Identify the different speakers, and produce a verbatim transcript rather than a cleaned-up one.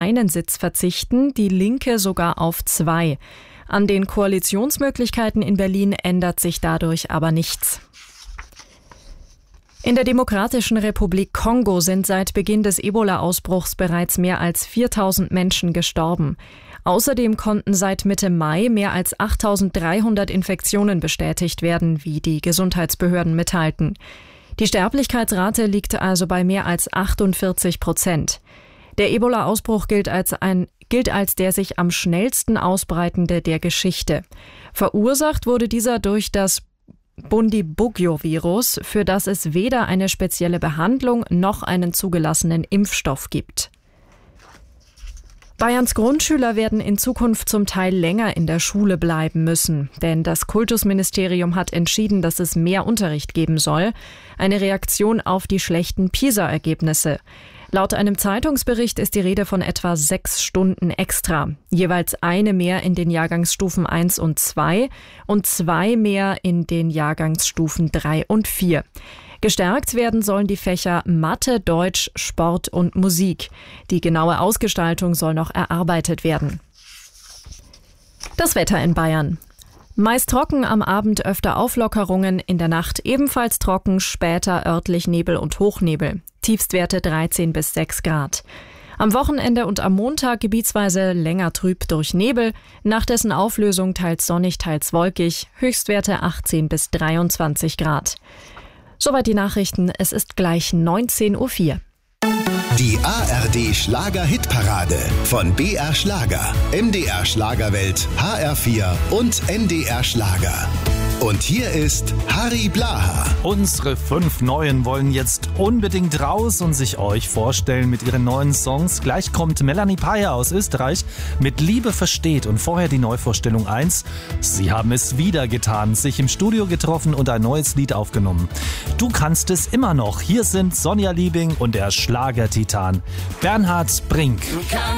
Speaker 1: einen Sitz verzichten, die Linke sogar auf zwei. An den Koalitionsmöglichkeiten in Berlin ändert sich dadurch aber nichts. In der Demokratischen Republik Kongo sind seit Beginn des Ebola-Ausbruchs bereits mehr als viertausend Menschen gestorben. Außerdem konnten seit Mitte Mai mehr als achttausenddreihundert Infektionen bestätigt werden, wie die Gesundheitsbehörden mitteilten. Die Sterblichkeitsrate liegt also bei mehr als achtundvierzig Prozent. Der Ebola-Ausbruch gilt als ein gilt als der sich am schnellsten ausbreitende der Geschichte. Verursacht wurde dieser durch das Bundibugyo-Virus, für das es weder eine spezielle Behandlung noch einen zugelassenen Impfstoff gibt. Bayerns Grundschüler werden in Zukunft zum Teil länger in der Schule bleiben müssen, denn das Kultusministerium hat entschieden, dass es mehr Unterricht geben soll, eine Reaktion auf die schlechten PISA-Ergebnisse. Laut einem Zeitungsbericht ist die Rede von etwa sechs Stunden extra, jeweils eine mehr in den Jahrgangsstufen eins und zwei und zwei mehr in den Jahrgangsstufen drei und vier. Gestärkt werden sollen die Fächer Mathe, Deutsch, Sport und Musik. Die genaue Ausgestaltung soll noch erarbeitet werden. Das Wetter in Bayern. Meist trocken, am Abend öfter Auflockerungen, in der Nacht ebenfalls trocken, später örtlich Nebel und Hochnebel. Tiefstwerte dreizehn bis sechs Grad. Am Wochenende und am Montag gebietsweise länger trüb durch Nebel, nach dessen Auflösung teils sonnig, teils wolkig, Höchstwerte achtzehn bis dreiundzwanzig Grad. Soweit die Nachrichten, es ist gleich neunzehn Uhr vier.
Speaker 2: Die A R D Schlager-Hitparade von B R Schlager, M D R Schlagerwelt, H R vier und N D R Schlager. Und hier ist Harry Blaha.
Speaker 3: Unsere fünf Neuen wollen jetzt unbedingt raus und sich euch vorstellen mit ihren neuen Songs. Gleich kommt Melanie Payer aus Österreich mit Liebe versteht und vorher die Neuvorstellung eins. Sie haben es wieder getan, sich im Studio getroffen und ein neues Lied aufgenommen. Du kannst es immer noch. Hier sind Sonja Liebing und der Schlagertitan Bernhard Brink.
Speaker 4: Du kannst